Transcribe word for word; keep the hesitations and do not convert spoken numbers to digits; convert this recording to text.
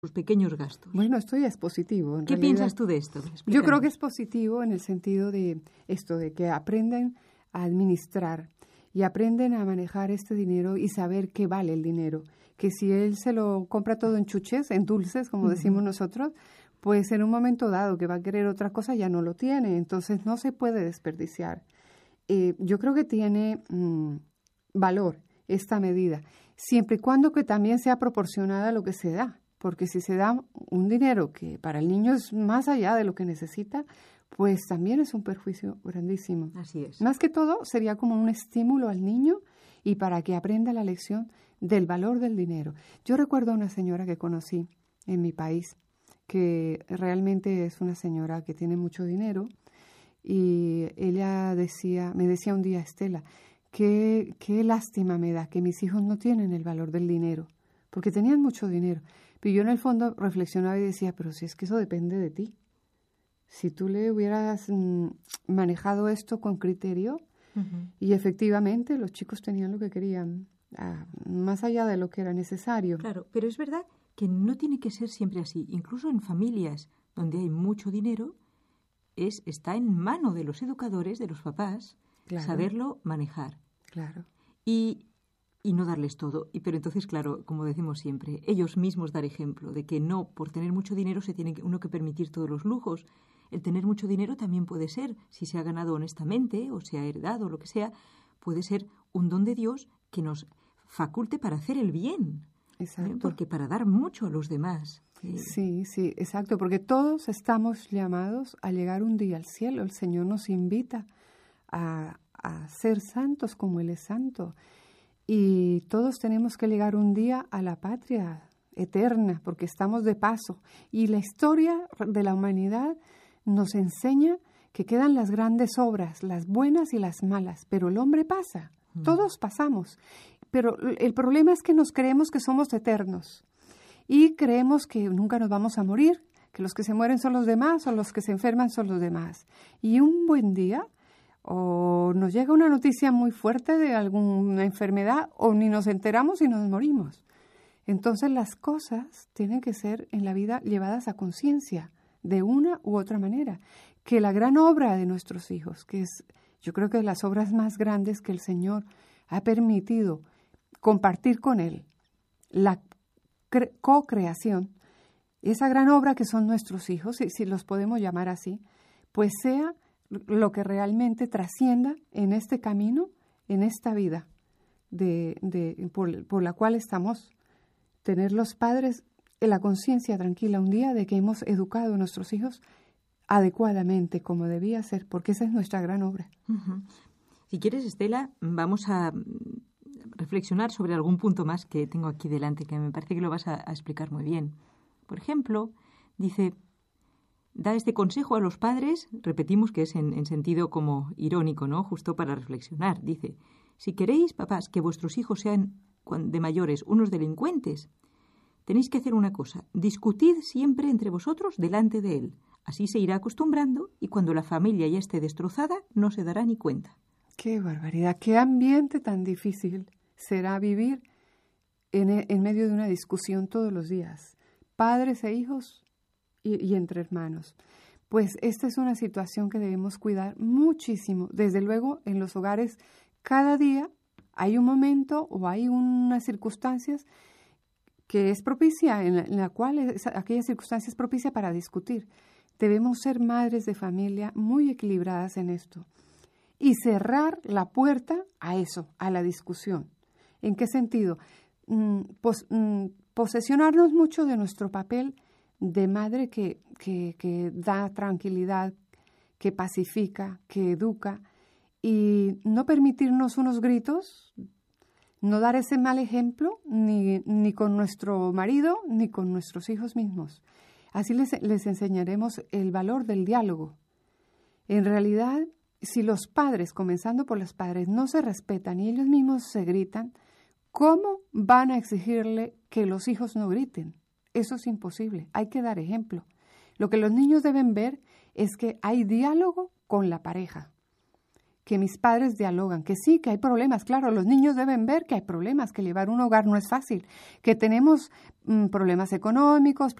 sus pequeños gastos. Bueno, esto ya es positivo. En ¿Qué realidad, piensas tú de esto? Explícanos. Yo creo que es positivo en el sentido de esto, de que aprenden a administrar y aprenden a manejar este dinero y saber qué vale el dinero. Que si él se lo compra todo en chuches, en dulces, como uh-huh. decimos nosotros, pues en un momento dado que va a querer otra cosa ya no lo tiene. Entonces no se puede desperdiciar. Eh, yo creo que tiene mmm, valor esta medida, siempre y cuando que también sea proporcionada a lo que se da. Porque si se da un dinero que para el niño es más allá de lo que necesita, pues también es un perjuicio grandísimo. Así es. Más que todo, sería como un estímulo al niño y para que aprenda la lección del valor del dinero. Yo recuerdo a una señora que conocí en mi país, que realmente es una señora que tiene mucho dinero, y ella decía, me decía un día, Estela, qué, qué lástima me da que mis hijos no tienen el valor del dinero, porque tenían mucho dinero. Pero yo en el fondo reflexionaba y decía, pero si es que eso depende de ti. Si tú le hubieras mm, manejado esto con criterio, uh-huh. y efectivamente los chicos tenían lo que querían, ah, más allá de lo que era necesario. Claro, pero es verdad que no tiene que ser siempre así. Incluso en familias donde hay mucho dinero, es está en mano de los educadores, de los papás, claro. saberlo manejar. Claro. Y... y no darles todo. Y pero entonces, claro, como decimos siempre, ellos mismos dar ejemplo de que no, por tener mucho dinero se tiene uno que permitir todos los lujos. El tener mucho dinero también puede ser, si se ha ganado honestamente o se ha heredado o lo que sea, puede ser un don de Dios que nos faculte para hacer el bien. Exacto. ¿Eh? Porque para dar mucho a los demás. Eh... Sí, sí, exacto, porque todos estamos llamados a llegar un día al cielo. El Señor nos invita a, a ser santos como Él es santo. Y todos tenemos que llegar un día a la patria eterna, porque estamos de paso. Y la historia de la humanidad nos enseña que quedan las grandes obras, las buenas y las malas, pero el hombre pasa, mm. todos pasamos. Pero el problema es que nos creemos que somos eternos y creemos que nunca nos vamos a morir, que los que se mueren son los demás o los que se enferman son los demás. Y un buen día... o nos llega una noticia muy fuerte de alguna enfermedad o ni nos enteramos y nos morimos. Entonces las cosas tienen que ser en la vida llevadas a conciencia de una u otra manera. Que la gran obra de nuestros hijos, que es yo creo que de las obras más grandes que el Señor ha permitido compartir con Él, la cre- co-creación, esa gran obra que son nuestros hijos, si, si los podemos llamar así, pues sea lo que realmente trascienda en este camino, en esta vida de, de, por, por la cual estamos, tener los padres en la conciencia tranquila un día de que hemos educado a nuestros hijos adecuadamente, como debía ser, porque esa es nuestra gran obra. Uh-huh. Si quieres, Estela, vamos a reflexionar sobre algún punto más que tengo aquí delante, que me parece que lo vas a, a explicar muy bien. Por ejemplo, dice... da este consejo a los padres, repetimos que es en, en sentido como irónico, ¿no? Justo para reflexionar. Dice, si queréis, papás, que vuestros hijos sean de mayores unos delincuentes, tenéis que hacer una cosa, discutid siempre entre vosotros delante de él. Así se irá acostumbrando y cuando la familia ya esté destrozada, no se dará ni cuenta. ¡Qué barbaridad! ¡Qué ambiente tan difícil será vivir en, en medio de una discusión todos los días! Padres e hijos... Y, y entre hermanos. Pues esta es una situación que debemos cuidar muchísimo. Desde luego, en los hogares, cada día hay un momento o hay unas circunstancias que es propicia, en la, en la cual es, aquella circunstancia es propicia para discutir. Debemos ser madres de familia muy equilibradas en esto y cerrar la puerta a eso, a la discusión. ¿En qué sentido? Mm, pos, mm, posesionarnos mucho de nuestro papel de madre que, que, que da tranquilidad, que pacifica, que educa, y no permitirnos unos gritos, no dar ese mal ejemplo ni, ni con nuestro marido ni con nuestros hijos mismos. Así les, les enseñaremos el valor del diálogo. En realidad, si los padres, comenzando por los padres, no se respetan y ellos mismos se gritan, ¿cómo van a exigirle que los hijos no griten? Eso es imposible, hay que dar ejemplo. Lo que los niños deben ver es que hay diálogo con la pareja, que mis padres dialogan, que sí, que hay problemas. Claro, los niños deben ver que hay problemas, que llevar un hogar no es fácil, que tenemos mm, problemas económicos,